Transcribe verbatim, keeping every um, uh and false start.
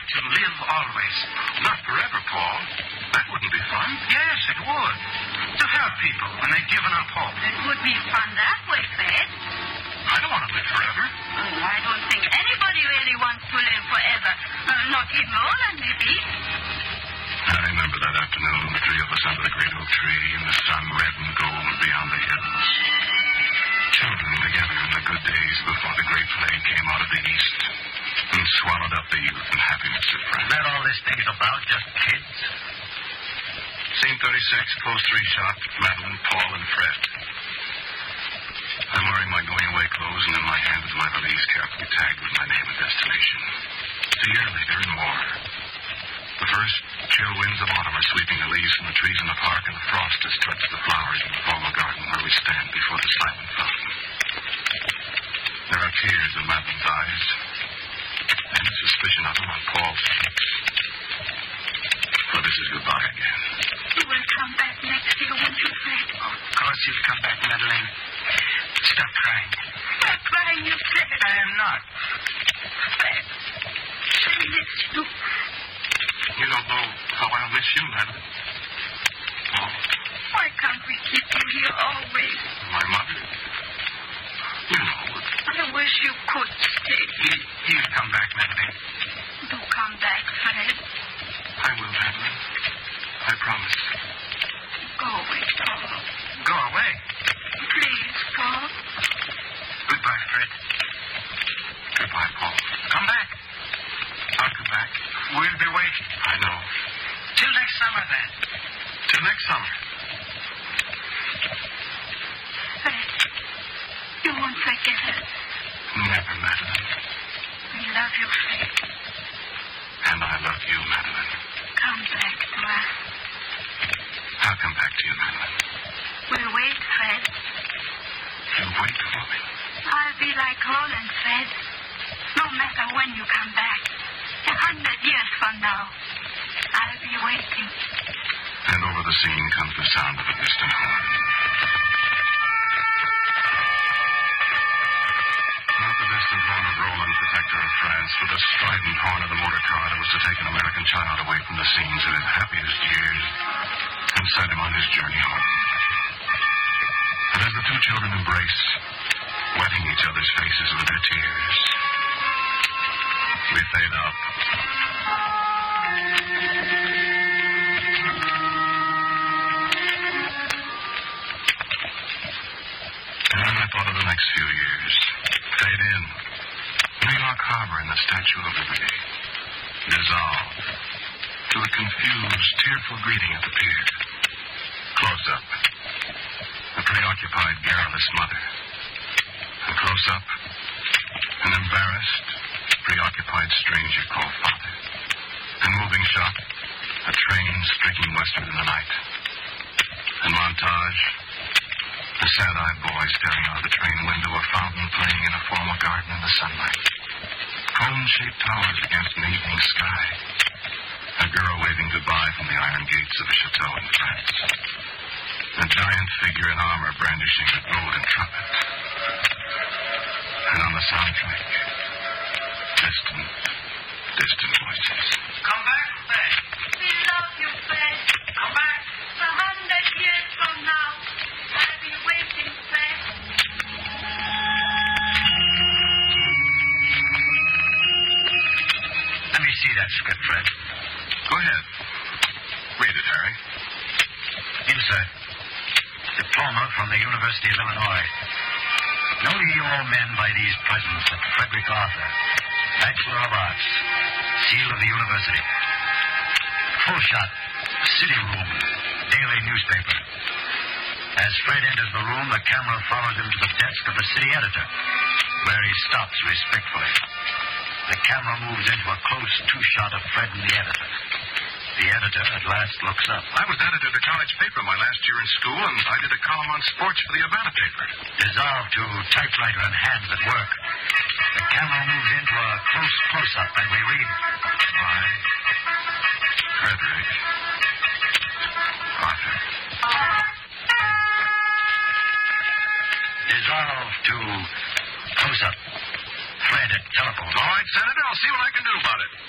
to live always. Not forever, Paul. That wouldn't be fun. Yes, it would. To help people when they've given up hope. It would be fun that way, Fred. I don't want to live forever. Oh, I don't think anybody really wants to live forever. Uh, not even Roland, maybe. I remember that afternoon, the three of us under the great oak tree, and the sun red and gold beyond the hills. Children together in the good days before the great plague came out of the east and swallowed up the youth and happiness of France. Is that all this thing is about? Just kids? Scene thirty-six, post three shot, Madeline, Paul, and Fred. I'm wearing my going-away clothes, and in my hand is my valise carefully tagged with my name and destination. It's a year later and more. The first chill winds of autumn are sweeping the leaves from the trees in the park, and the frost has touched the flowers in the formal garden where we stand before the silent fountain. There are tears in Madeline's eyes, and a suspicion of them on Paul's cheeks. For this is goodbye again. You will come back next year, won't you, Fred? Of course you'll come back, Madeline. Stop crying. Stop crying, you said. I am not. Fred, I miss you. You don't know how I'll miss you, Madeline. Oh, Why can't we keep you here always? my mother. You know, I wish you could stay. He, he'll come back, Madeline. Do come back, Fred. I will, Madeline. I promise. Go away, Paul. Go away. Please, Paul. Goodbye, Fred. Goodbye, Paul. Come back. I'll come back. We'll be waiting. I know. Till next summer, then. Till next summer. Fred, you won't forget us. Never, Madeline. We love you, Fred. And I love you, Madeline. Come back to us. I'll come back to you, Madeline. We'll wait, Fred. You'll wait for me. I'll be like Roland, Fred. No matter when you come back. A hundred years from now. I'll be waiting. And over the scene comes the sound of a distant horn. Not the distant horn of Roland, protector of France, but the strident horn of the motor car that was to take an American child away from the scenes of his happiest years and set him on his journey home. And as the two children embrace, wetting each other's faces with their tears, we fade out. And I thought of the next few years. Fade in. New York Harbor and the Statue of Liberty. Dissolve to a confused, tearful greeting at the pier. Close up. A preoccupied, garrulous mother. And close up, an embarrassed, preoccupied stranger called father. And moving shot, a train streaking westward in the night. And montage, a sad-eyed boy staring out of the train window, a fountain playing in a formal garden in the sunlight. Cone-shaped towers against an evening sky. A girl waving goodbye from the iron gates of a chateau in France. A giant figure in armor brandishing a golden trumpet. And on the soundtrack, distant, distant voices. Come back, Fred. We love you, Fred. Come back. A hundred years from now. I'll be waiting, Fred. Let me see that script, Fred. Go ahead. Read it, Harry. Insert. Diploma from the University of Illinois. Know ye all men by these presents of Frederick Arthur, Bachelor of Arts, seal of the university. Full shot, city room, daily newspaper. As Fred enters the room, the camera follows him to the desk of the city editor, where he stops respectfully. The camera moves into a close two-shot of Fred and the editor. The editor at last looks up. I was editor of the college paper my last year in school, and I did a column on sports for the Havana paper. Dissolved to typewriter and hands at work. The camera moves into a close close-up, and we read, I, Frederick Arthur. dissolved to close-up. Fred at telephone. All right, Senator, I'll see what I can do about it.